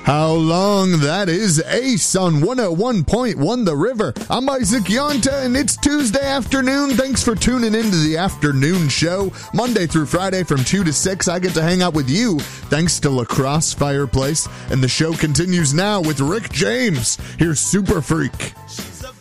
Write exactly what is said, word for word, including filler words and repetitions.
How long that is Ace on one oh one point one The River. I'm Isaac Yonta, and it's Tuesday afternoon. Thanks for tuning into the afternoon show. Monday through Friday from two to six, I get to hang out with you thanks to La Crosse Fireplace. And the show continues now with Rick James. Here's Super Freak.